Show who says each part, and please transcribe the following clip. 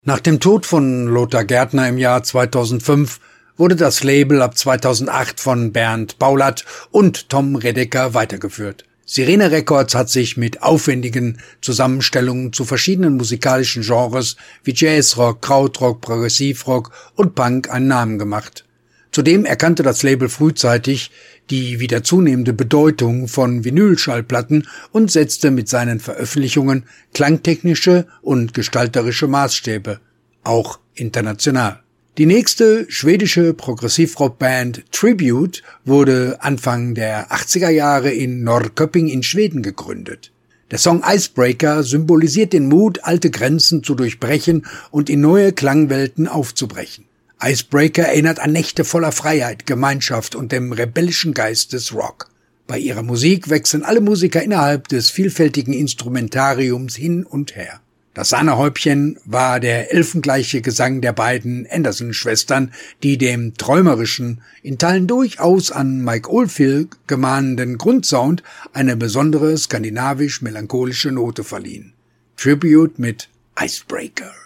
Speaker 1: Nach dem Tod von Lothar Gärtner im Jahr 2005 wurde das Label ab 2008 von Bernd Paulat und Tom Redeker weitergeführt. Sirene Records hat sich mit aufwendigen Zusammenstellungen zu verschiedenen musikalischen Genres wie Jazzrock, Krautrock, Progressivrock und Punk einen Namen gemacht. Zudem erkannte das Label frühzeitig die wieder zunehmende Bedeutung von Vinylschallplatten und setzte mit seinen Veröffentlichungen klangtechnische und gestalterische Maßstäbe, auch international. Die nächste schwedische Progressivrockband Tribute wurde Anfang der 80er Jahre in Norrköping in Schweden gegründet. Der Song Icebreaker symbolisiert den Mut, alte Grenzen zu durchbrechen und in neue Klangwelten aufzubrechen. Icebreaker erinnert an Nächte voller Freiheit, Gemeinschaft und dem rebellischen Geist des Rock. Bei ihrer Musik wechseln alle Musiker innerhalb des vielfältigen Instrumentariums hin und her. Das Sahnehäubchen war der elfengleiche Gesang der beiden Anderson-Schwestern, die dem träumerischen, in Teilen durchaus an Mike Oldfield gemahnenden Grundsound eine besondere skandinavisch-melancholische Note verliehen. Tribute mit Icebreaker.